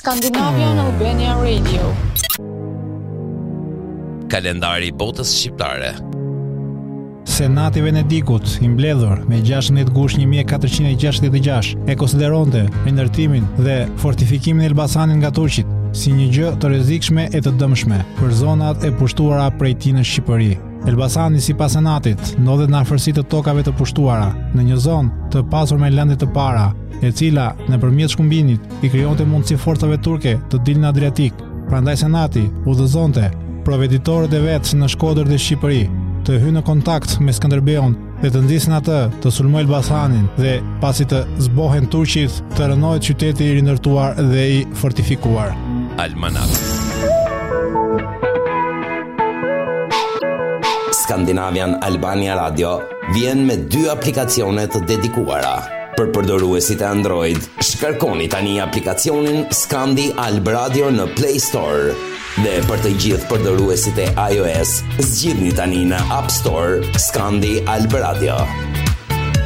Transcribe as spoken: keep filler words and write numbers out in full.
Scandinavian Albania Radio. Kalendari i botës shqiptare. Senati i Venedikut, i mbledhur me gjashtëdhjetë gusht një mijë e katërqind e gjashtëdhjetë e gjashtë, e konsideronte rindërtimin dhe fortifikimin e Elbasanit nga turqit si një gjë të rrezikshme e të dëmshme për zonat e pushtuara prej tij në Shqipëri. Elbasani, sipas Senatit, ndodhet në afërsi të tokave të pushtuara, në një zonë të pasur me lëndë të para, e cila nëpërmjet shkumbinit i krijonte mundësi forcave turke të dilin në Adriatik. Prandaj Senati udhëzonte proveditorët e vet në Shkodër dhe Shqipëri të hyjnë në kontakt me Skënderbeun dhe të nxisin atë të sulmojë Elbasanin dhe pasi të zbohen turqit të rënohet qyteti i rindërtuar dhe i fortifikuar. Almanak. Scandinavian Albania Radio vjen me dy aplikacione të dedikuara. Për përdoruesit e Android, shkarkoni tani aplikacionin Scandi Alb Radio në Play Store. Dhe për të gjithë përdoruesit e iOS, zgjidhni tani në App Store Scandi Alb Radio.